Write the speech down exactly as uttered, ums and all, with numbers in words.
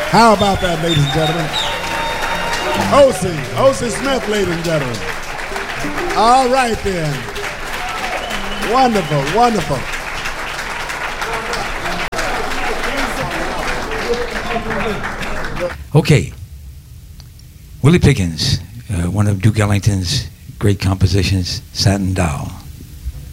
How about that, ladies and gentlemen? O C, O C Smith, ladies and gentlemen. All right then. Wonderful, wonderful. Okay. Willie Pickens, uh, one of Duke Ellington's great compositions, Satin Doll.